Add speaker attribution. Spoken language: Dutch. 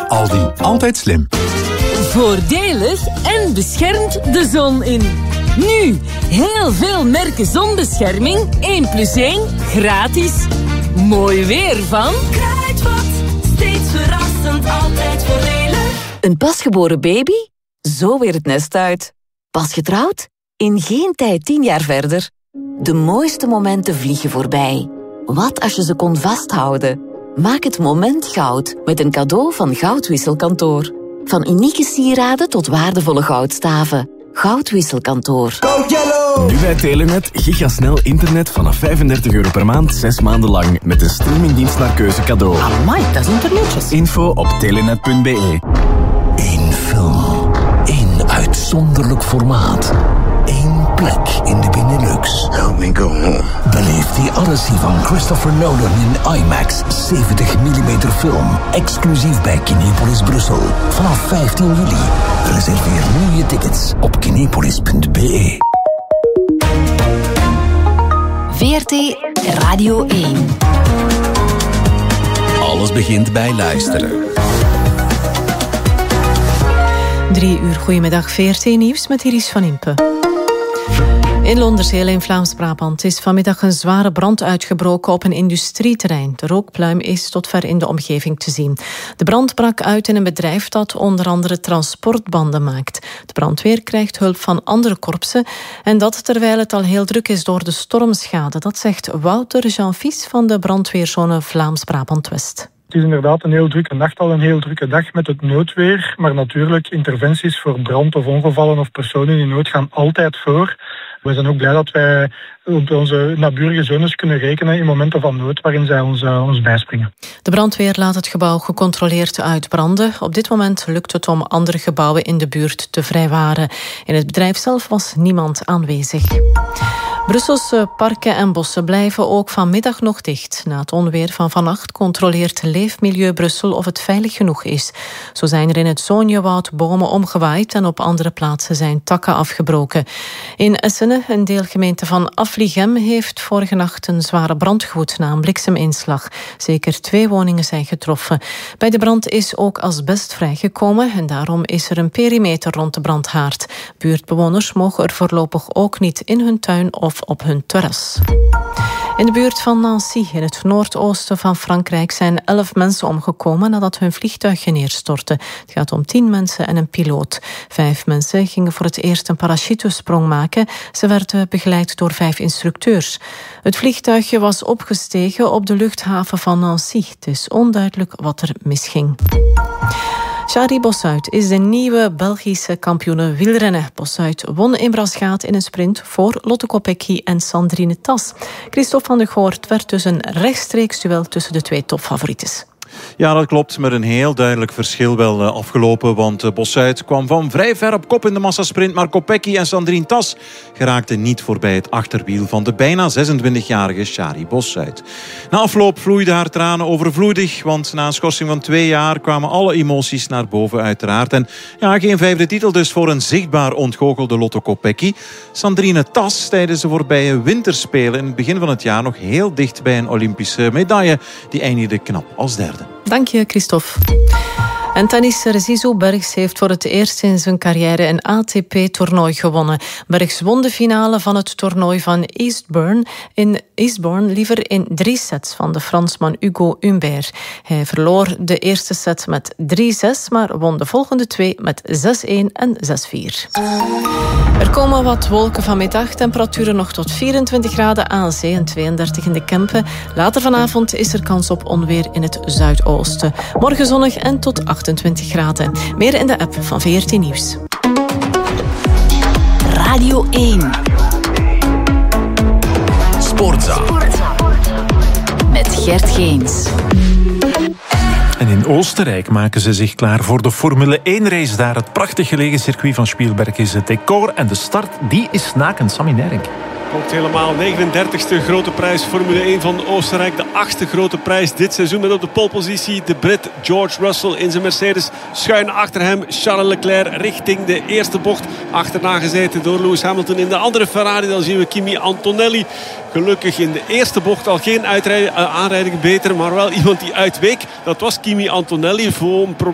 Speaker 1: Aldi. Altijd slim.
Speaker 2: Voordelig en beschermt de zon in. Nu, heel veel merken zonbescherming. 1+1 gratis. Mooi weer van
Speaker 3: Kruidvat. Steeds verrassend, altijd voordelig.
Speaker 4: Een pasgeboren baby? Zo weer het nest uit. Pas getrouwd? In geen tijd 10 jaar verder. De mooiste momenten vliegen voorbij. Wat als je ze kon vasthouden? Maak het moment goud met een cadeau van Goudwisselkantoor. Van unieke sieraden tot waardevolle goudstaven. Goudwisselkantoor.
Speaker 5: Nu bij Telenet gigasnel internet vanaf €35 per maand, 6 maanden lang. Met een streamingdienst naar keuze cadeau.
Speaker 4: Amai, dat is internetjes.
Speaker 5: Info op telenet.be.
Speaker 6: Eén film. Eén uitzonderlijk formaat. Eén plek in de Benelux.
Speaker 7: Help me go home.
Speaker 6: Beleef The Odyssey van Christopher Nolan in IMAX 70mm film. Exclusief bij Kinepolis Brussel. Vanaf 15 juli. Reserveer nu je tickets op kinepolis.be.
Speaker 4: VRT Radio 1.
Speaker 1: Alles begint bij luisteren.
Speaker 8: 3 uur, goedemiddag, VRT Nieuws met Iris van Impe. In Londerzeel in Vlaams-Brabant is vanmiddag een zware brand uitgebroken op een industrieterrein. De rookpluim is tot ver in de omgeving te zien. De brand brak uit in een bedrijf dat onder andere transportbanden maakt. De brandweer krijgt hulp van andere korpsen en dat terwijl het al heel druk is door de stormschade. Dat zegt Wouter Jean-Fils van de brandweerzone Vlaams-Brabant-West.
Speaker 9: Het is inderdaad een heel drukke nacht, al een heel drukke dag met het noodweer. Maar natuurlijk, interventies voor brand of ongevallen of personen in nood gaan altijd voor. We zijn ook blij dat wij op onze naburige zones kunnen rekenen in momenten van nood waarin zij ons bijspringen.
Speaker 8: De brandweer laat het gebouw gecontroleerd uitbranden. Op dit moment lukt het om andere gebouwen in de buurt te vrijwaren. In het bedrijf zelf was niemand aanwezig. Brusselse parken en bossen blijven ook vanmiddag nog dicht. Na het onweer van vannacht controleert Leefmilieu Brussel of het veilig genoeg is. Zo zijn er in het Zoonjewoud bomen omgewaaid en op andere plaatsen zijn takken afgebroken. In Essene, een deelgemeente van Afligem, heeft vorige nacht een zware brand gewoed na een blikseminslag. Zeker 2 woningen zijn getroffen. Bij de brand is ook asbest vrijgekomen en daarom is er een perimeter rond de brandhaard. Buurtbewoners mogen er voorlopig ook niet in hun tuin of op hun terras. In de buurt van Nancy, in het noordoosten van Frankrijk, zijn 11 mensen omgekomen nadat hun vliegtuigje neerstortte. Het gaat om 10 mensen en een piloot. 5 mensen gingen voor het eerst een parachutesprong maken. Ze werden begeleid door 5 instructeurs. Het vliegtuigje was opgestegen op de luchthaven van Nancy. Het is onduidelijk wat er misging. Shari Bossuit is de nieuwe Belgische kampioene wielrennen. Bossuit won in Brasgaat in een sprint voor Lotte Kopecky en Sandrine Tas. Christophe van de Goort werd dus een rechtstreeks duel tussen de 2 topfavorieten.
Speaker 10: Ja, dat klopt. Met een heel duidelijk verschil wel afgelopen. Want Bossuit kwam van vrij ver op kop in de massasprint. Maar Kopecky en Sandrine Tas geraakten niet voorbij het achterwiel van de bijna 26-jarige Shari Bossuit. Na afloop vloeiden haar tranen overvloedig. Want na een schorsing van 2 jaar kwamen alle emoties naar boven uiteraard. En ja, geen 5e titel dus voor een zichtbaar ontgoochelde Lotte Kopecky. Sandrine Tas tijdens de voorbije winterspelen in het begin van het jaar nog heel dicht bij een Olympische medaille. Die eindigde knap als 3e.
Speaker 8: Dank je, Christophe. En tennisser Zizou Bergs heeft voor het eerst in zijn carrière een ATP-toernooi gewonnen. Bergs won de finale van het toernooi van Eastbourne liever in 3 sets van de Fransman Hugo Humbert. Hij verloor de eerste set met 3-6, maar won de volgende 2 met 6-1 en 6-4. Er komen wat wolken vanmiddag, temperaturen nog tot 24 graden aan zee en 32 in de Kempen. Later vanavond is er kans op onweer in het zuidoosten. Morgen zonnig en tot 28 graden. Meer in de app van VRT Nieuws.
Speaker 4: Radio 1.
Speaker 1: Sportza.
Speaker 4: Met Gert Geens.
Speaker 11: En in Oostenrijk maken ze zich klaar voor de Formule 1-race daar. Het prachtig gelegen circuit van Spielberg is het decor. En de start, die is nakend. Sammy Nerk.
Speaker 12: Klopt helemaal. 39e grote prijs Formule 1 van Oostenrijk. De 8e grote prijs dit seizoen met op de polepositie de Brit George Russell in zijn Mercedes. Schuin achter hem Charles Leclerc richting de eerste bocht. Achterna gezeten door Lewis Hamilton. In de andere Ferrari dan zien we Kimi Antonelli. Gelukkig in de eerste bocht al geen aanrijding beter, maar wel iemand die uitweek. Dat was Kimi Antonelli voor een